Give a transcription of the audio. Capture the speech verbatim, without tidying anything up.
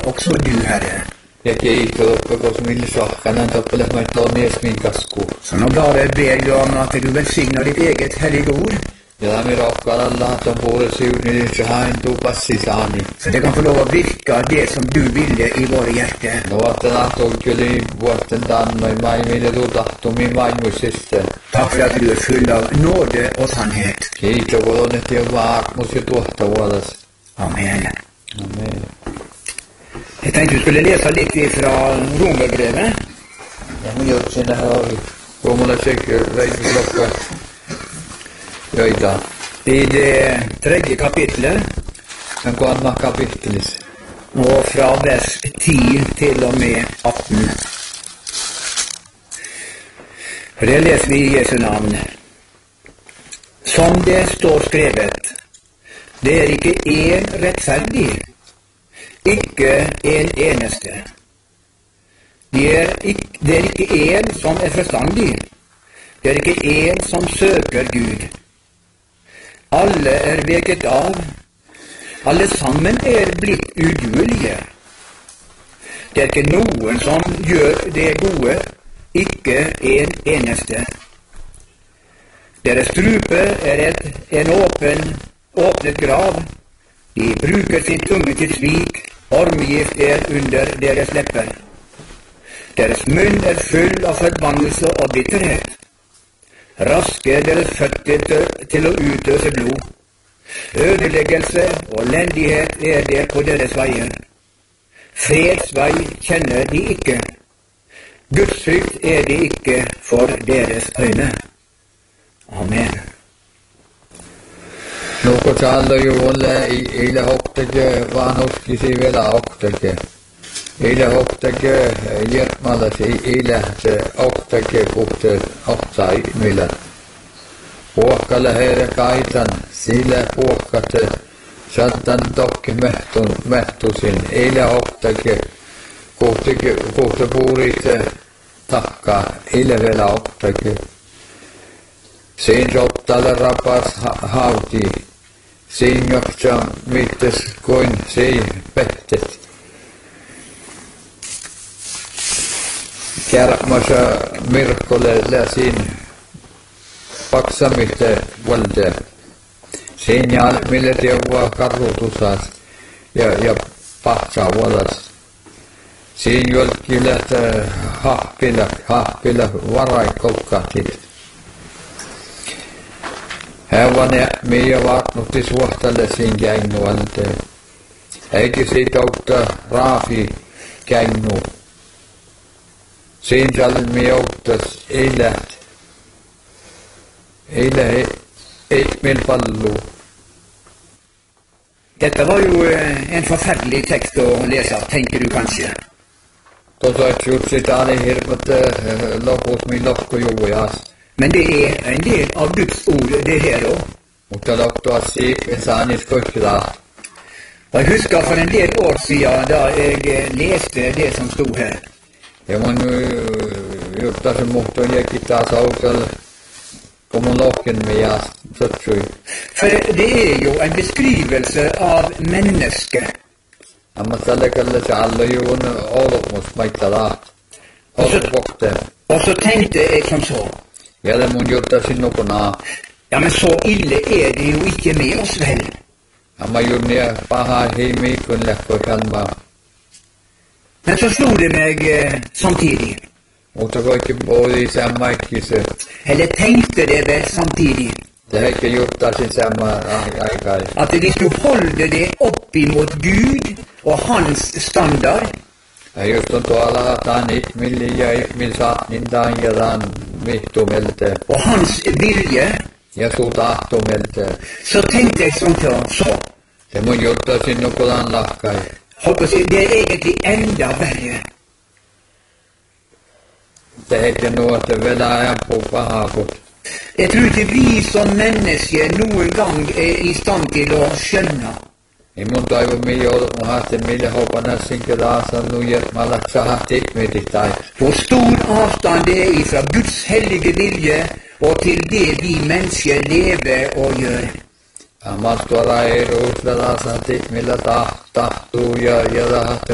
också du, Herre. Ja kiitos, koko mille sahkanan tappele maittaa mies min kasku. Så nå bare ber jag om att du välsignar ditt eget heliga ord. Ja lämmin rohkaan Allah, että on puolesi niin se haintuu passisaani. Så det kan få lov att virka det som du ville i våra hjärtan. No, että tahtuu kyllä vuotten tannoi, mä ei mille tuu tahtuu min vaimuisesta. Tack för att du är full av nåde och sannhet. Kiitos, kun on, että on vaakmus ja tuohtavuodas. Amen. Amen. Jag tänkte du skulle läsa lite från Romerbrevet. Ja minä otsin nähdä Romerna sekä reikislokka. Joita. I det tredje kapitlet. Den kommande kapittelis. Och från vers tio till och med arton. För det läser vi i Jesu namn. Som det står skrevet. Det är icke en rättfärdig. Icke en eneste. Det er, ikke, det er ikke en som er forstandig. Det er ikke en som søker Gud. Alle er veket av. Alle sammen er blitt uduelige. Det er ikke noen som gjør det gode, ikke en eneste. Deres strupe er et, en åpen, åpnet grav. De bruker sin tunge til svik. Ormegift er under deres lepper. Deres munn er full av forbannelse og bitterhet. Raske er deres føtter til å utøse blod. Ødeleggelse og elendighet er det på deres veier. Freds vei kjenner de ikke. Guds frykt er de ikke for deres øyne. Amen. Nuko täällä juolle eile hoktake vanhuskisi vielä hoktake. Eile hoktake jertmalasi eile se hoktake puhte hoksai millä. Puhkalle heidän kaitan sillä puhkate sattan tokki mehtun mehtusin eile hoktake puhtake puhte puurite takka eile vielä hoktake. Sen sottalle rapas ha hauti. Sen joksa mittas kuin se pettet. Kärmässä Mirkolle läsin paksamiste valde. Sen jääl mille teuvaa karrutusas ja, ja pahtsaa vuodas. Sen jolki lähtee hahpilla, hahpilla varaikkoukkatit. Hävane meidän vaatnutti suhtalle siinä käinnualteen. Eikä siitä auttaa raafi käinnu. Siinä salin me auttas ei läht. Ei lähe, ei meil pallu. Detta var ju en förfärlig text att läsa, tänker du kanske. Tuossa et just sitä oli hirvet loput min lokkojuujas. Men det är en del av Guds ord det här då. Mutta loptua siipen saanis koskilaa. Jag huskar för en del år sedan då jag läste det som stod här. Ja mun jotta se muhtui jäkin taas autolle, kun mun lohken med satsui. För det är ju en beskrivelse av människa. Amma tällä kalle se alla ju on olomus maittala. Och så, Olomukseen. och så tänkte jag som så. Ja det mun jotta sinnukona. Ja men så ille är det ju inte med oss väl. Amma junnia paha heimi kun lähkö kalma. Men så slog det mig eh, samtidigt. Mutta kaikki oli sammaikki Eller tänkte det väl samtidigt. Det är inte jotta sin samma aikai. Att hvis du håller det upp emot Gud och hans standard. Ja just on tuolla hataan ihmille ja ihmil saatnintaan ja taan vittumelte. Och hans vilja. Ja sun tahtomelte. Så tänkte jag som så. så. Se mun jotta sinnukulan lahkai. Hoppas jag, det är egentligen ända värre. Det heter nog att det väl är på pahakot. Jag tror inte vi som människor någon gång är i stand till att skönna. I mun toivon mi joudun haasten mille houpana sinkelaasan nujet malak sahat ihmititai. Hur stor avstånd det är ifrån Guds helige vilja och till det vi människor lever och gör. Ammas tuolla ei ruuslelaasan ihmillä tahtuu ja ja tahatte